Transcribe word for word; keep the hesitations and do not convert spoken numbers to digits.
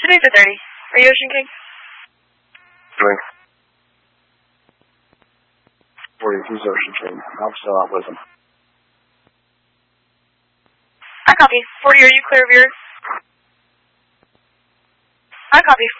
Today's a thirty. Are you Ocean King? Drink. forty, who's Ocean King? I'm still out with him. I copy. forty, are you clear of yours? I copy.